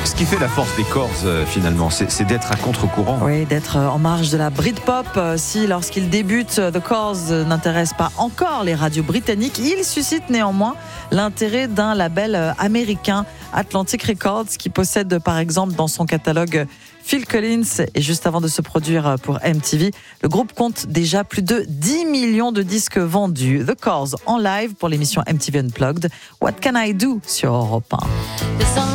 Ce qui fait la force des Corrs, finalement, c'est d'être à contre-courant. Oui, d'être en marge de la Britpop. Si, lorsqu'ils débutent, The Corrs n'intéresse pas encore les radios britanniques, il suscite néanmoins l'intérêt d'un label américain, Atlantic Records, qui possède par exemple dans son catalogue Phil Collins. Et juste avant de se produire pour MTV, le groupe compte déjà plus de 10 millions de disques vendus. The Corrs en live pour l'émission MTV Unplugged. What Can I Do sur Europe 1.